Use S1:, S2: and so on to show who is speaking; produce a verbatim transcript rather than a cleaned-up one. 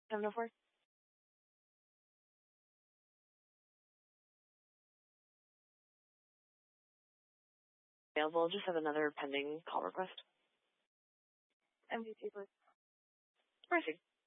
S1: seven oh four. Available. Just have another pending call request. M D T, please. Mercy.